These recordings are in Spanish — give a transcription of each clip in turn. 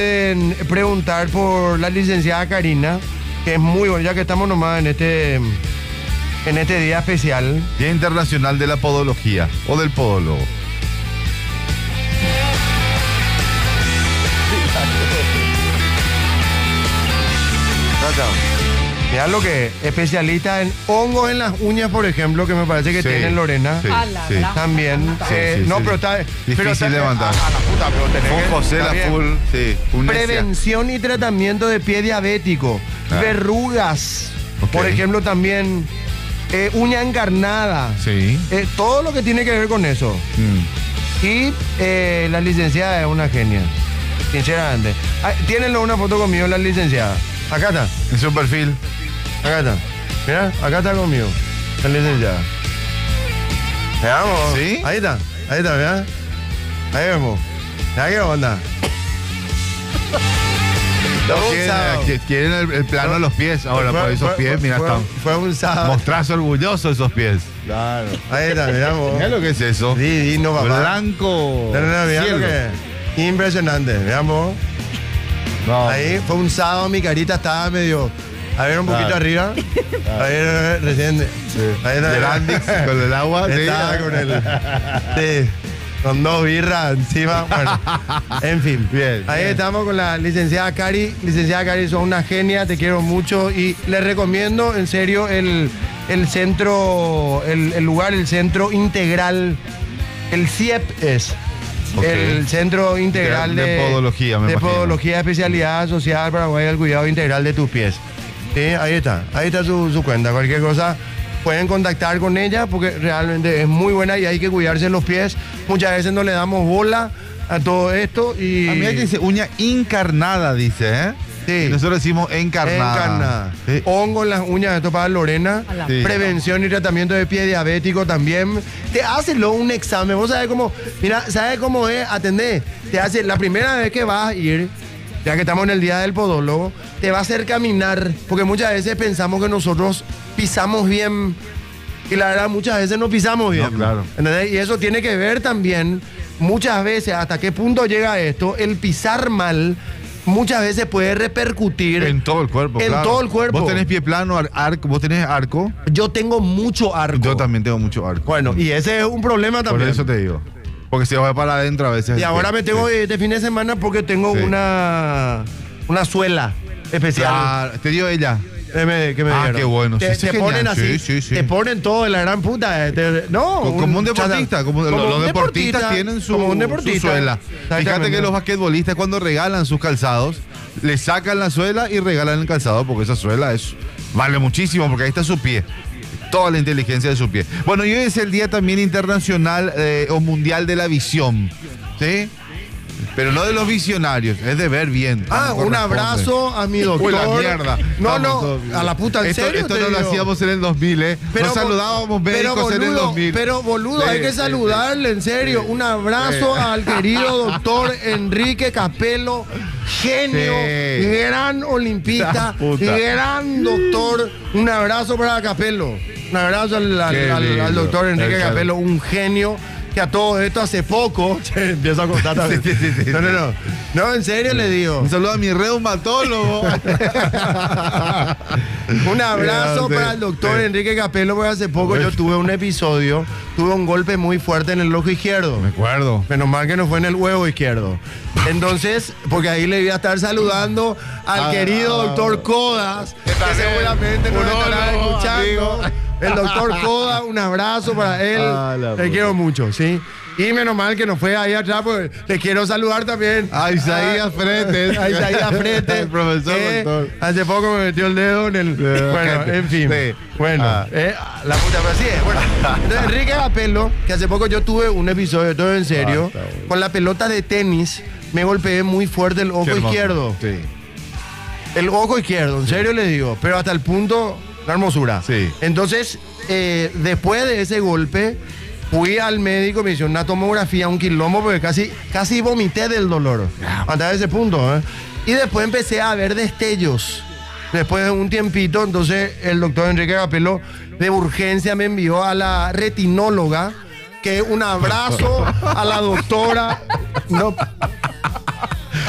pueden preguntar por la licenciada Karina, que es muy buena, ya que estamos nomás en este día especial. Día Internacional de la Podología o del Podólogo. Mirá lo que es, especialista en hongos en las uñas, por ejemplo, que me parece que tiene Lorena. Sí, sí. También. No, pero está... Difícil levantar. A la puta, pero tenés Con que- José está la bien. full, sí. Prevención y tratamiento de pie diabético, verrugas, Ok. por ejemplo, también uña encarnada, Sí. todo lo que tiene que ver con eso. Y la licenciada es una genia, sinceramente. Tienen una foto conmigo, la licenciada. Acá está, En su perfil. acá está. Mira, acá está conmigo, la licenciada. Veamos. ¿Sí? Ahí está, mira. Ahí vemos. Mira qué onda. Quieren el plano de los pies. Ahora, por esos pies, mira, están. Fue un sábado. Mostrarse orgulloso esos pies. Claro. Ahí está, miramos. Mira lo que es eso. Divino, papá. Blanco. No, mirá lo cielo. que- impresionante, miramos. No. Ahí fue un sábado, mi carita estaba medio. A ver, un poquito Claro. arriba. A ver, recién. Ahí está. Del Andix con el agua. sí. Estaba con el. Sí. Con 2 birras encima. Bueno, en fin. Bien, Ahí bien. estamos con la licenciada Cari. Licenciada Cari, sos una genia, te quiero mucho y le recomiendo en serio el centro, el lugar, el centro integral, el CIEP es. Ok. El Centro Integral De Podología, me de imagino. Podología, Especialidad Social Paraguay del Cuidado Integral de tus pies. Sí, ahí está su cuenta. Cualquier cosa pueden contactar con ella porque realmente es muy buena y hay que cuidarse los pies. Muchas veces no le damos bola a todo esto y... A mí que dice uña encarnada, dice, ¿eh? Sí. Y nosotros decimos encarnada. Encarnada. Sí. Hongo en las uñas, esto para Lorena. Sí. Prevención y tratamiento de pie diabético también. Te hace luego un examen. Vos sabés cómo, mira, ¿sabes cómo es? Atendé. Te hace, la primera vez que vas a ir, ya que estamos en el día del podólogo, te va a hacer caminar. Porque muchas veces pensamos que nosotros pisamos bien. Y la verdad, muchas veces no pisamos bien. No, claro. ¿Entendés? Y eso tiene que ver también, muchas veces, hasta qué punto llega esto, el pisar mal. Muchas veces puede repercutir En todo el cuerpo, En claro. todo el cuerpo. Vos tenés pie plano, arco, vos tenés arco. Yo tengo mucho arco. Yo también tengo mucho arco. Bueno, y ese es un problema Por también. eso te digo. Porque se va para adentro a veces. Y ahora me tengo Sí. este fin de semana porque tengo Sí. una suela especial. Claro, te dio ella. Que me dieron. qué bueno. Te, Sí, te sí, ponen genial. así. Sí, sí. Te ponen todo de la gran puta. No. Como un deportista, como los un deportistas tienen como un su deportista. suela. Fíjate Exactamente. que los basquetbolistas cuando regalan sus calzados, le sacan la suela y regalan el calzado porque esa suela vale muchísimo porque ahí está su pie. Toda la inteligencia de su pie. Bueno, y hoy es el día también internacional o mundial de la visión. ¿Sí? Pero no de los visionarios, es de ver bien. Ah, como un corresponde. abrazo a mi doctor. Uy, la mierda. No, Estamos todos no, bien. a la puta, ¿en serio? Esto te no lo digo? hacíamos en el 2000, ¿eh? Nos saludábamos médicos en el 2000. Pero boludo, Sí, hay que sí, saludarle, en serio. Un abrazo al querido doctor Enrique Capello, genio, Sí. gran olimpista, La puta. gran doctor. Un abrazo para Capello. Un abrazo Qué al lindo. doctor Enrique Exacto. Capello, un genio. Que a todo esto hace poco. Empiezo a contar también. Sí. No. No, en serio le digo. Un saludo a mi reumatólogo. Un abrazo Sí, para el doctor sí. Enrique Capello, porque hace poco yo tuve un episodio, tuve un golpe muy fuerte en el ojo izquierdo. Me acuerdo. Menos mal que no fue en el huevo izquierdo. Entonces, porque ahí le iba a estar saludando al querido doctor Codas, que seguramente nos estará Urólogo, escuchando. amigo. El doctor Codas, un abrazo para él. La Le puta. quiero mucho, ¿sí? Y menos mal que no fue ahí atrás, porque le quiero saludar también. A Isaías Fretes. A Isaías Fretes. El profesor que doctor. hace poco me metió el dedo en el... Bueno, gente. en fin. Sí. Bueno, Ah. la puta, pero así es. Bueno, entonces, Enrique Capello, que hace poco yo tuve un episodio, todo en serio, Está bueno. con la pelota de tenis, me golpeé muy fuerte el ojo Qué hermoso. izquierdo. Sí. El ojo izquierdo, en serio le digo, pero hasta el punto, la hermosura. Sí. Entonces, después de ese golpe, fui al médico, me hizo una tomografía, un quilombo, porque casi vomité del dolor. Hasta ese punto, ¿eh? Y después empecé a ver destellos. Después de un tiempito, entonces el doctor Enrique Capello de urgencia me envió a la retinóloga, que un abrazo a la doctora. No,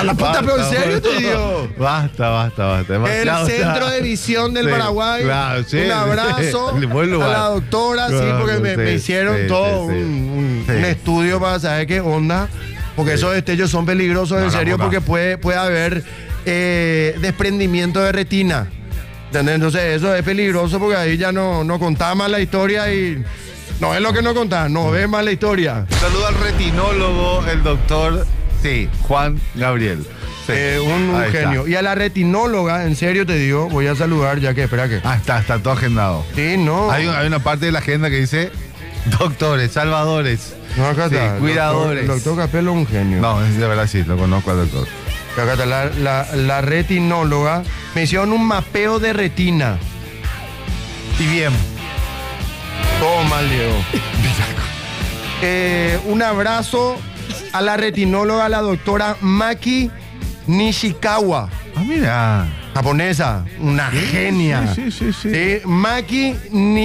A la puta, pero en serio te digo. Basta. El Demasiado, Centro ya. de Visión del Sí, Paraguay. claro, sí, un abrazo sí, buen a lugar. la doctora, sí, Claro, porque me sí, hicieron sí, todo sí, sí. un Sí. estudio para saber qué onda. Porque esos destellos son peligrosos, en No, serio, no. porque puede haber desprendimiento de retina. ¿Entendés? Entonces eso es peligroso porque ahí ya no contaba más la historia y no es lo que no contaba, no ves más la historia. Saludo al retinólogo, el doctor, sí, Juan Gabriel. Sí, Un ahí está. genio. Y a la retinóloga, en serio te digo, voy a saludar ya que, espera que. Ah, está todo agendado. Sí, no. Hay una parte de la agenda que dice doctores, salvadores, No, acá sí, está. cuidadores. El doctor Capello es un genio. No, es de verdad sí, lo conozco al doctor. Acá está la retinóloga. Me hicieron un mapeo de retina. Y bien. Todo mal, Diego. Un abrazo a la retinóloga, la doctora Maki Nishikawa. Ah, mira. Japonesa, una genia. Sí. Maki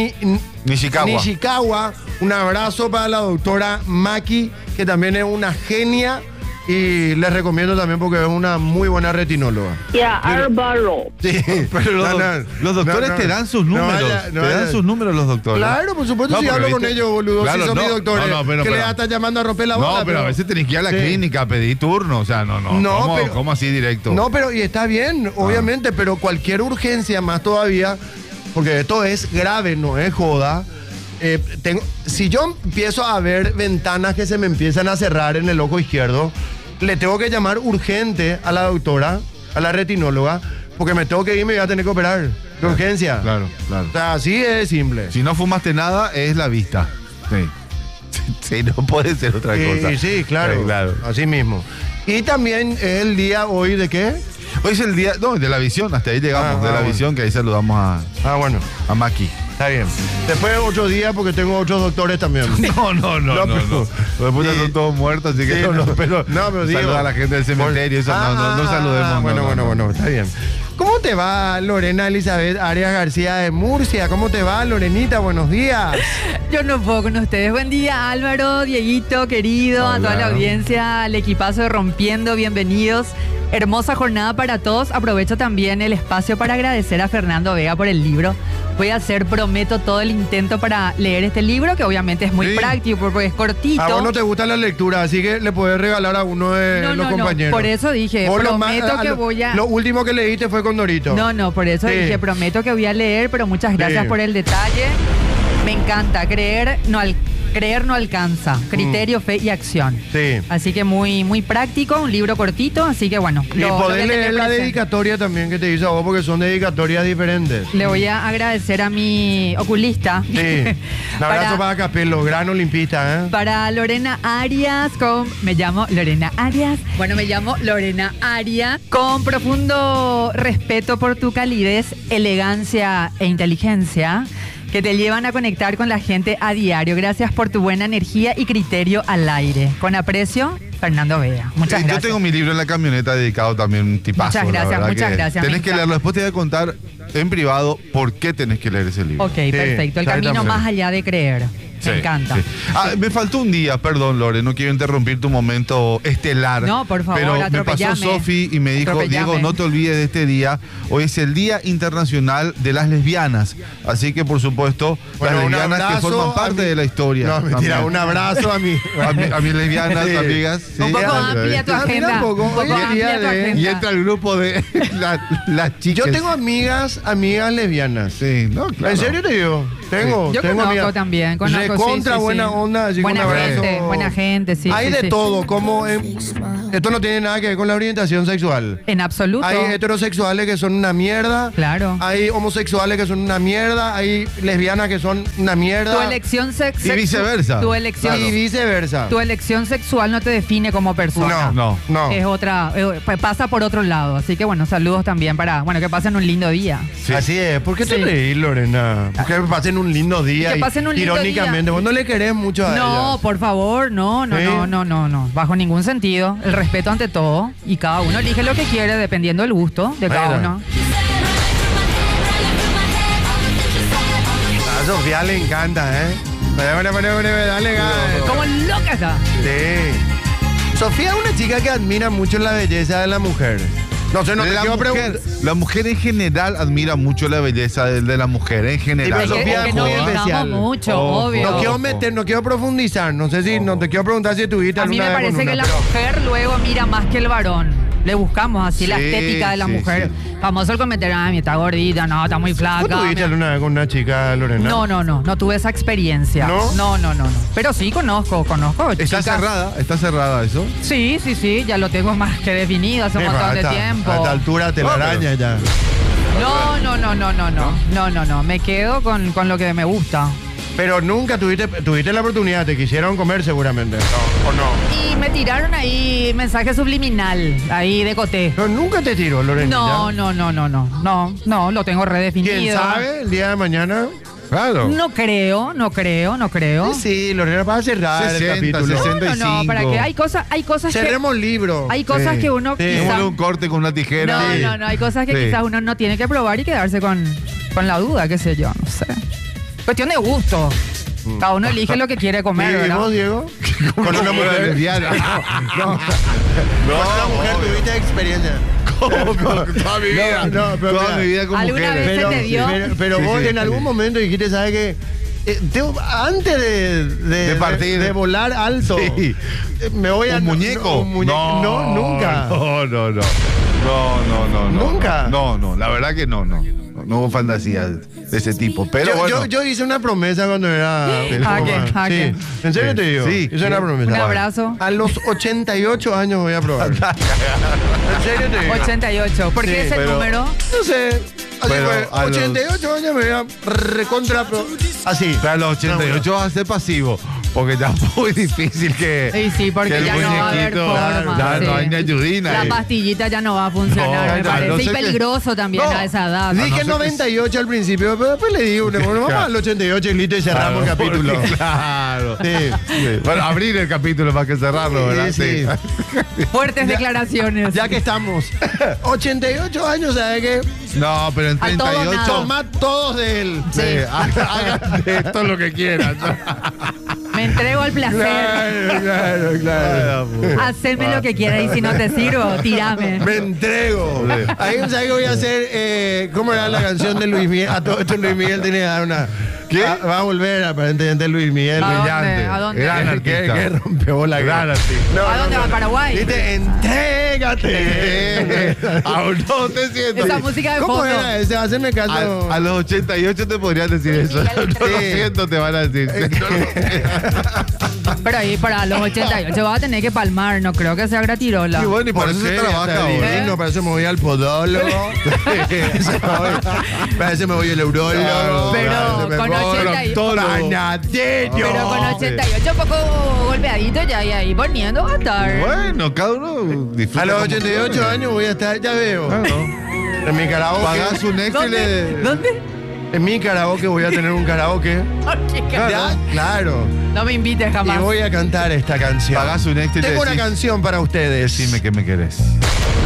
Nishikawa. Un abrazo para la doctora Maki, que también es una genia. Y les recomiendo también porque es una muy buena retinóloga. Ya, Álvaro. Sí, Pero los doctores te dan sus números. no te dan vaya. sus números los doctores. Claro, por supuesto, No, si porque hablo con viste- ellos, boludo. Claro, si son no, mis doctores. no, pero- que pero- le están llamando a romper la bola. No, pero a veces tenés que ir a la Sí. clínica a pedir turno. O sea, no. No, ¿Cómo, pero- cómo así directo? No, pero y está bien, obviamente, pero cualquier urgencia más todavía, porque esto es grave, no es joda. Si yo empiezo a ver ventanas que se me empiezan a cerrar en el ojo izquierdo, le tengo que llamar urgente a la doctora, a la retinóloga, porque me tengo que ir y me voy a tener que operar. De urgencia. Claro. O sea, así es simple. Si no fumaste nada, es la vista. Sí. Sí, no puede ser otra cosa. Y sí, claro, Sí, claro. así mismo. Y también es el día hoy de qué? Hoy es el día, no, de la visión, hasta ahí llegamos, de la bueno. visión, que ahí saludamos Bueno, a Maki. está bien. Después 8 días porque tengo otros doctores también. No. pero- Después Sí. son todos muertos, así que Sí, pero digo, saluda a la gente del cementerio, eso no saludemos. Bueno, está bien. ¿Cómo te va, Lorena Elizabeth Arias García de Murcia? ¿Cómo te va, Lorenita? Buenos días. Yo no puedo con ustedes. Buen día, Álvaro, Dieguito, querido, a toda Hola. la audiencia, al equipazo de Rompiendo, bienvenidos. Hermosa jornada para todos. Aprovecho también el espacio para agradecer a Fernando Vega por el libro. Voy a hacer, prometo, todo el intento para leer este libro, que obviamente es muy Sí. práctico porque es cortito. A vos no te gusta la lectura, así que le podés regalar a uno de No, los no, compañeros. por eso dije, Vos prometo que voy a... Lo último que leíste fue con Dorito. No, por eso Sí. dije, prometo que voy a leer, pero muchas gracias Sí. por el detalle. Me encanta, creer no alcanza. Criterio, fe y acción. Sí. Así que muy práctico, un libro cortito, así que bueno. Y lo voy a podés tener leer la presente. dedicatoria también que te hizo a vos, porque son dedicatorias diferentes. Le voy a agradecer a mi oculista. Sí. Un abrazo para Capello, gran olimpista, ¿eh? Para Lorena Arias, me llamo Lorena Arias. Bueno, me llamo Lorena Arias. Con profundo respeto por tu calidez, elegancia e inteligencia que te llevan a conectar con la gente a diario. Gracias por tu buena energía y criterio al aire. Con aprecio, Fernando Vega. Muchas gracias. Yo tengo mi libro en la camioneta dedicado también a un tipazo. Muchas la gracias, verdad muchas que gracias, Tenés me que encanta. leerlo. Después te voy a contar en privado por qué tenés que leer ese libro. Ok, perfecto. El camino exactamente. más allá de creer. Sí, Me encanta. sí. Me faltó un día, perdón, Lore, no quiero interrumpir tu momento estelar. No, por favor, pero me pasó atropellame. Sofi y me dijo, Atropellame. Diego, no te olvides de este día. Hoy es el Día Internacional de las Lesbianas. Así que, por supuesto, Bueno, las un lesbianas que abrazo forman a parte mi- de la historia. No, mentira, también. un abrazo a mi... A mis lesbianas, Sí. amigas. sí. Un poco amplia tu Ah, mira agenda. un poco, Un poco hoy es día amplia tu de- agenda. Y entra el grupo de las chicas. Yo tengo amigas lesbianas. Sí, no, claro. ¿En serio te digo? Tengo. Yo tengo conozco amigas. también, conozco, sí, Recontra sí, sí. buena onda. Así Buena que un abrazo. gente, buena gente, sí. Hay sí, de sí. todo, como... esto no tiene nada que ver con la orientación sexual. En absoluto. Hay heterosexuales que son una mierda. Claro. Hay homosexuales que son una mierda. Hay lesbianas que son una mierda. Tu elección Y viceversa. Tu elección, Y viceversa. tu elección sexual no te define como persona. No. Es otra, pasa por otro lado. Así que bueno, saludos también para, bueno, que pasen un lindo día. Sí. Así es. ¿Por qué te Sí. reís, Lorena? Que pasen un lindo día. Que pasen un lindo irónicamente. día. Vos no le querés mucho a No, ellas. por favor, no, ¿Sí? no. Bajo ningún sentido. El respeto ante todo. Y cada uno elige lo que quiere dependiendo del gusto de cada Bueno. uno. A Sofía le encanta, ¿eh? Dale, dale, Como loca está. Sí. Sofía es una chica que admira mucho la belleza de la mujer. No sé, no te quiero preguntar. La mujer en general admira mucho la belleza de la mujer en general. pero Sofía que es nos muy gustamos especial. mucho, Ojo. obvio. No quiero meter, no quiero profundizar. No sé si, no te quiero preguntar si tuviste A mí me alguna vez con parece que una, la pero- mujer luego mira más que el varón. Le buscamos así la Sí, estética de la sí, mujer. sí. Famoso el comentario, mi está gordita, no, está muy ¿Vos flaca. tuviste alguna vez con una chica, Lorena? No tuve esa experiencia. ¿No? No. Pero sí conozco Está chicas. cerrada eso. Sí, ya lo tengo más que definido hace un montón de tiempo. A esta altura te la No, pero- araña ya. No, me quedo con lo que me gusta. Pero nunca tuviste la oportunidad, te quisieron comer seguramente. ¿O no? Y me tiraron ahí mensaje subliminal, ahí de coté. No, nunca te tiró, Lorena. No, lo tengo redefinido. ¿Quién sabe? El día de mañana. Claro. No creo. Sí, Lorena, para cerrar el 60, capítulo. 60. No, para que hay cosas que Cerremos libro. hay cosas Sí. que uno Sí. quizá- Démosle un corte con una tijera. Sí. No, hay cosas que Sí. quizás uno no tiene que probar y quedarse con la duda, qué sé yo, no sé. Cuestión de gusto. Cada uno elige lo que quiere comer, ¿Y ¿verdad? vos, Diego? Con una mujer lesbiana. Con una mujer tuviste experiencia. Toda mi vida. No, pero Toda mira, mi vida con ¿alguna mujeres. vez se te dio? Pero Sí, vos sí. en algún momento dijiste, ¿sabes qué? Antes de partir. de volar alto, Sí. Me voy a... ¿Un muñeco? un muñeco. No, nunca. No. ¿Nunca? No, la verdad que no. No hubo fantasías de ese tipo. Pero bueno. Yo hice una promesa cuando era... ¿A qué? ¿A qué? Sí. ¿En serio te digo? Sí. Hice una promesa. Un abrazo. A los 88 años voy a probar. ¿En serio te digo? 88. ¿Por qué Sí, ese pero- número? No sé. Así Pero fue. a los- 88 años me voy a recontra... Así. Pero a los 88 vas a ser pasivo. Porque ya es muy difícil que. Sí, porque que el ya no va a haber muñequito, forma. Ya sí. no hay ni ayudina. La ahí. pastillita ya no va a funcionar, No, me no, parece. no sé Y qué- peligroso también No. a esa edad. Dije no sé qué- 98 al principio, pero después le digo, bueno, vamos al 88 y listo y cerramos el capítulo. Porque, claro. Sí. Sí. Bueno, abrir el capítulo más que cerrarlo, ¿verdad? Sí. Fuertes declaraciones. Ya que estamos. 88 años, ¿sabes qué? No, pero en A todo 38. nada. Tomad todos de él. Sí, hagan de esto lo que quieran. Me entrego al placer. Claro. Hacedme lo que quieras y si no te sirvo, tirame. Me entrego. Ahí, ¿sabes qué voy a hacer? ¿Cómo era la canción de Luis Miguel? A todo esto Luis Miguel tiene que dar una... ¿Qué? Va a volver aparentemente Luis Miguel. ¿A dónde? Brillante. ¿A dónde? Gran Que artista. rompió la Gran artista. ¿A dónde va? ¿A Paraguay? Dice, entrégate. Aún no te siento. Esa música de ¿Cómo fondo. era ese? Haceme caso. A los 88 te podrían decir eso. No lo siento, te van a decir. Pero ahí para los 88 va a tener que palmar, no creo que sea gratirola. Y bueno, y por eso se trabaja Está ahora. divino, para eso me voy al podólogo. Para eso me voy al Claro. neurólogo. Pero para eso me con voy 88 al panaderio. Pero con 88 un poco golpeadito ya y ahí poniendo va a estar. Bueno, cada uno disfruta. A los como 88 puede. años voy a estar, ya veo. Claro. En mi karaoke. Pagás un extra y le. ¿Dónde? En mi karaoke voy a tener un karaoke. Ya, claro. No me invites Y jamás. voy a cantar esta canción. Pagás un extra y le Tengo una decís, canción para ustedes. Decime que me querés.